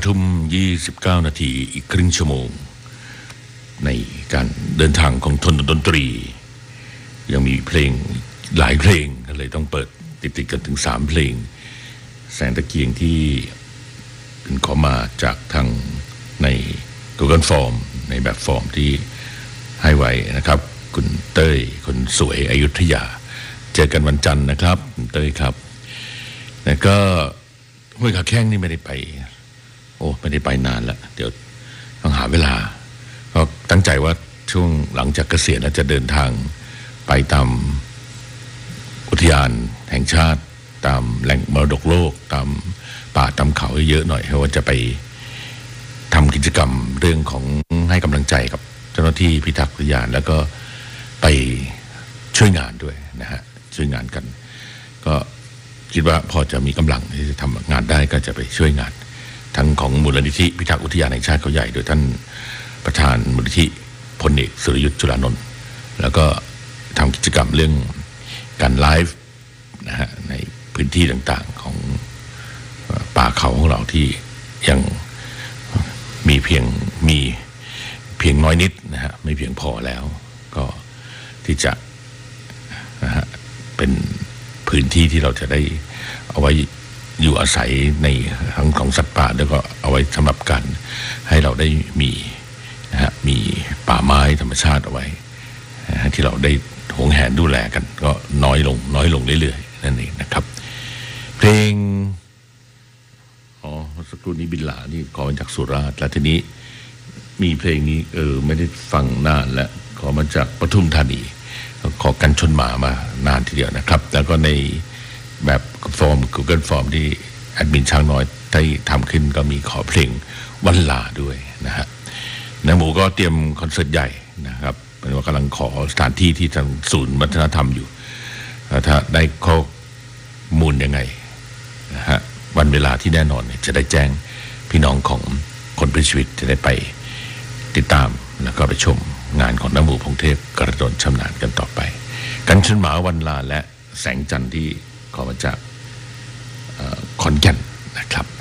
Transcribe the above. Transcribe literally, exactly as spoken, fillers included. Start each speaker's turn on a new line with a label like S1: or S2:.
S1: ทุ่มยี่สิบเก้านาทีอีกครึ่งชั่วโมงในการเดินทางของทนดนตรียังมีเพลงหลายเพลงก็เลยต้องเปิดติดๆกันถึงสามเพลงแสงตะเกียงที่เป็นขอมาจากทางใน Google Form ในแบบฟอร์มที่ให้ไว้นะครับคุณเต้ยคนสวยอยุธยาเจอกันวันจันทร์นะครับคุณเต้ยครับแล้วก็ห้วยขาแข้งนี่ไม่ได้ไปโอ้ไม่ได้ไปนานแล้วเดี๋ยวต้องหาเวลาก็ตั้งใจว่าช่วงหลังจากเกษียณแล้วจะเดินทางไปตามอุทยานแห่งชาติตามแหล่งมรดกโลกตามป่าตามเขาเยอะหน่อยเพราะว่าจะไปทำกิจกรรมเรื่องของให้กำลังใจกับเจ้าหน้าที่พิทักษ์อุทยานแล้วก็ไปช่วยงานด้วยนะฮะช่วยงานกันก็คิดว่าพอจะมีกำลังที่จะทำงานได้ก็จะไปช่วยงานทั้งของมูลนิธิพิทักษ์อุทยานแห่งชาติเขาใหญ่โดยท่านประธานมูลนิธิพลเอกสุรยุทธ์จุลานนท์แล้วก็ทำกิจกรรมเรื่องการไลฟ์นะฮะในพื้นที่ต่างๆของป่าเขาของเราที่ยังมีเพียงมีเพียงน้อยนิดนะฮะไม่เพียงพอแล้วก็ที่จะนะฮะเป็นพื้นที่ที่เราจะได้เอาไว้อยู่อาศัยในทั้งของสัตว์ป่าแล้วก็เอาไว้สำหรับการให้เราได้มีนะฮะมีป่าไม้ธรรมชาติเอาไว้นะที่เราได้หวงแหนดูแลกันก็น้อยลงน้อยลงเรื่อยๆนั่นเองนะครับเพลงอ๋อสักครู่นี้บินหลานี่ขอมาจากสุราษฎร์แล้วทีนี้มีเพลงนี้เออไม่ได้ฟังนานแล้วขอมาจากปทุมธานีขอกันชนหมามานานทีเดียวนะครับแล้วก็ในแบบฟอร์ม Google Form ที่แอดมินช้างน้อยได้ทำขึ้นก็มีขอเพลงวันลาด้วยนะฮะน้าหมูก็เตรียมคอนเสิร์ตใหญ่นะครับเป็นว่ากำลังขอสถานที่ที่ทางศูนย์วัฒนธรรมอยู่ถ้าได้ข้อมูลยังไงนะฮะวันเวลาที่แน่นอนเนี่ยจะได้แจ้งพี่น้องของคนเพื่อชีวิตจะได้ไปติดตามแล้วก็ไปชมงานของน้าหมูพงเทพกระโดดชำนาญกันต่อไปกันชนหมาวันลาและแสงจันทร์ที่ขอมาจากขอนแก่นนะครับ